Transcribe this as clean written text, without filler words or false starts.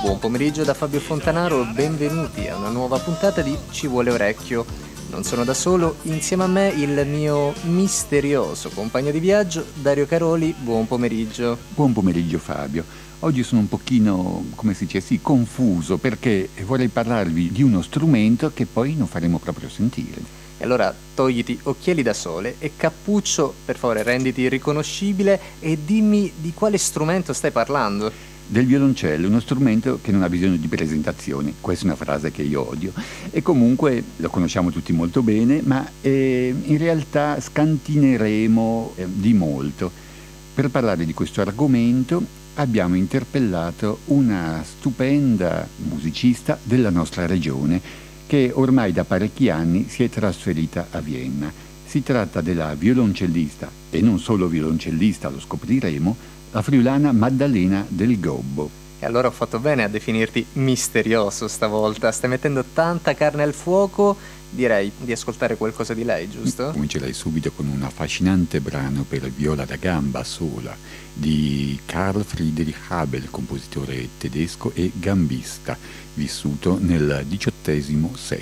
Buon pomeriggio da Fabio Fontanaro, benvenuti a una nuova puntata di Ci vuole orecchio. Non sono da solo, insieme a me il mio misterioso compagno di viaggio, Dario Caroli, buon pomeriggio. Buon pomeriggio Fabio. Oggi sono un pochino, come si dice, confuso perché vorrei parlarvi di uno strumento che poi non faremo proprio sentire. E allora togliti occhiali da sole e cappuccio, per favore renditi riconoscibile e dimmi di quale strumento stai parlando. Del violoncello, uno strumento che non ha bisogno di presentazioni, questa è una frase che io odio, e comunque lo conosciamo tutti molto bene, ma in realtà scantineremo di molto. Per parlare di questo argomento abbiamo interpellato una stupenda musicista della nostra regione che ormai da parecchi anni si è trasferita a Vienna. Si tratta della violoncellista, e non solo violoncellista, lo scopriremo, la friulana Maddalena Del Gobbo. E allora ho fatto bene a definirti misterioso stavolta, stai mettendo tanta carne al fuoco, direi di ascoltare qualcosa di lei, giusto? Comincerei subito con un affascinante brano per viola da gamba sola di Carl Friedrich Abel, compositore tedesco e gambista, vissuto nel XVIII secolo.